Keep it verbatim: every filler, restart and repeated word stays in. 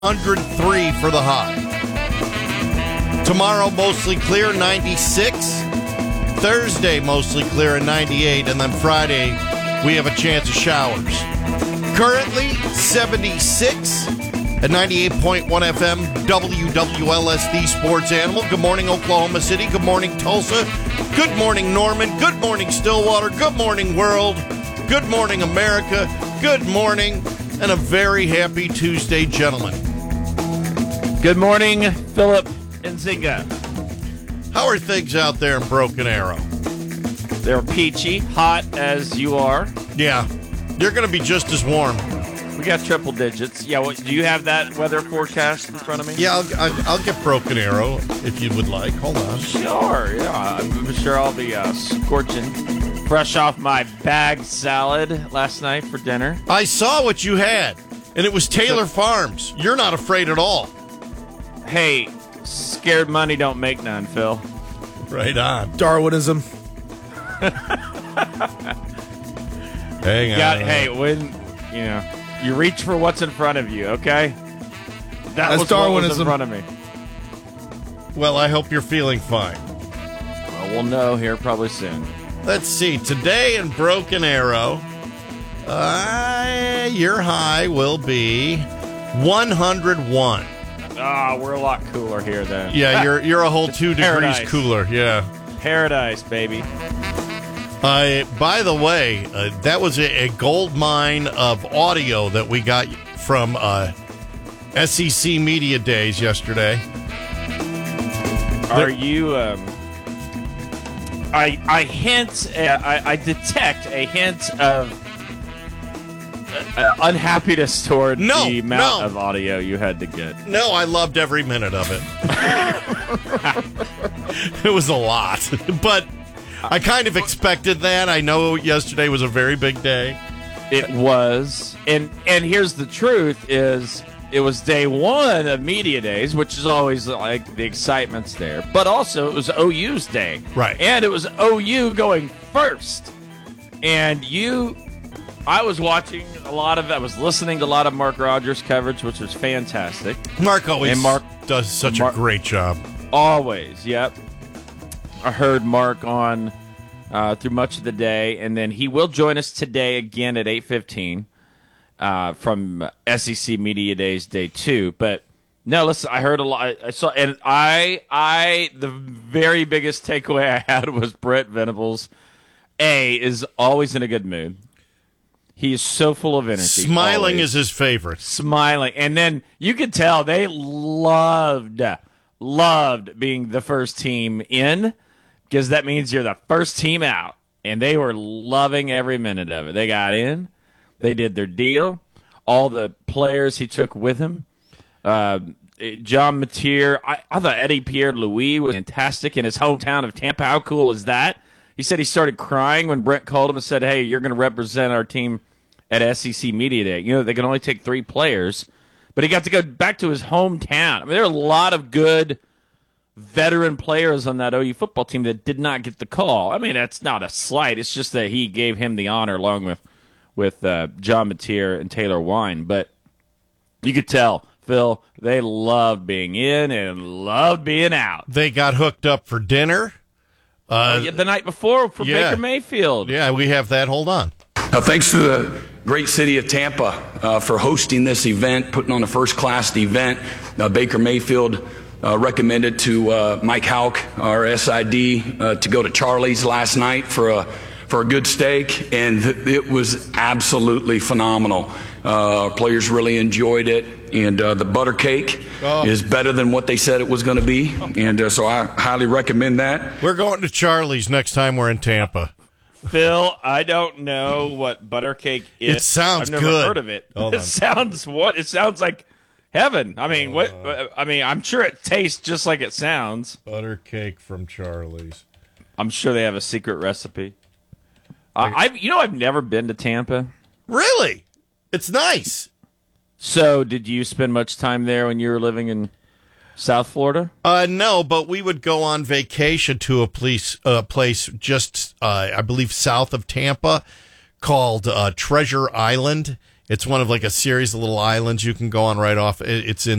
one hundred three for the high. Tomorrow, mostly clear, ninety-six. Thursday, mostly clear at ninety-eight. And then Friday, we have a chance of showers. Currently, seventy-six at ninety-eight point one F M, W W L S, the Sports Animal. Good morning, Oklahoma City. Good morning, Tulsa. Good morning, Norman. Good morning, Stillwater. Good morning, world. Good morning, America. Good morning, and a very happy Tuesday, gentlemen. Good morning, Philip and Zinga. How are things out there in Broken Arrow? They're peachy, hot as you are. Yeah, you're going to be just as warm. We got triple digits. Yeah, well, do you have that weather forecast in front of me? Yeah, I'll, I'll, I'll get Broken Arrow if you would like. Hold on. Sure, yeah. I'm sure I'll be uh, scorching. Fresh off my bag salad last night for dinner. I saw what you had, and it was Taylor Farms. You're not afraid at all. Hey, scared money don't make none, Phil. Right on. Darwinism. Hang on. Got, hey, when, you know, you reach for what's in front of you, okay? That That's was Darwinism. what was in front of me. Well, I hope you're feeling fine. Well, we'll know here probably soon. Let's see. Today in Broken Arrow, uh, your high will be one hundred one. Ah, we're a lot cooler here then. Yeah, you're you're a whole two Paradise. degrees cooler. Yeah. Paradise, baby. Uh, by the way, uh, that was a, a gold mine of audio that we got from uh, S E C Media Days yesterday. Are you? Um, I I hint. Uh, I, I detect a hint of uh, unhappiness toward No, the amount no. of audio you had to get. No, I loved every minute of it. It was a lot, but I kind of expected that. I know yesterday was a very big day. It was, and and here's the truth: is it was day one of media days, which is always like the excitement's there, but also it was O U's day, Right. And it was O U going first, and you. I was watching a lot of, I was listening to a lot of Mark Rogers coverage, which was fantastic. Mark always And Mark- does such Mark- a great job. Always, yep. I heard Mark on uh, through much of the day, and then he will join us today again at eight fifteen uh, from S E C Media Days Day two. But no, listen, I heard a lot. I saw, and I, I, the very biggest takeaway I had was Brent Venables. A is always in a good mood. He is so full of energy. Smiling always. is his favorite. Smiling. And then you could tell they loved, loved being the first team in, because that means you're the first team out. And they were loving every minute of it. They got in. They did their deal. All the players he took with him. Uh, John Mateer. I, I thought Eddie Pierre-Louis was fantastic in his hometown of Tampa. How cool is that? He said he started crying when Brent called him and said, hey, you're going to represent our team at S E C Media Day. You know, they can only take three players. But he got to go back to his hometown. I mean, there are a lot of good veteran players on that O U football team that did not get the call. I mean, that's not a slight. It's just that he gave him the honor along with, with uh, John Mateer and Taylor Wine. But you could tell, Phil, they loved being in and loved being out. They got hooked up for dinner. Uh, the night before for yeah. Baker Mayfield. Yeah, we have that. Hold on. Uh, thanks to the great city of Tampa uh, for hosting this event, putting on a first-class event. Uh, Baker Mayfield uh, recommended to uh, Mike Hauk, our S I D, uh, to go to Charlie's last night for a for a good steak, and th- it was absolutely phenomenal. Uh, our players really enjoyed it, and uh, the butter cake Oh. is better than what they said it was going to be, and uh, so I highly recommend that. We're going to Charlie's next time we're in Tampa. Phil, I don't know what butter cake is. It sounds I've never good. heard of it. Hold It on. sounds what? It sounds like heaven. I mean, what? I mean, I'm sure it tastes just like it sounds. Butter cake from Charlie's. I'm sure they have a secret recipe. Uh, I've, you know, I've never been to Tampa. Really? It's nice. So, did you spend much time there when you were living in South Florida? Uh, no, but we would go on vacation to a place, uh, place just, uh, I believe, south of Tampa called uh, Treasure Island. It's one of like a series of little islands you can go on right off. It- It's in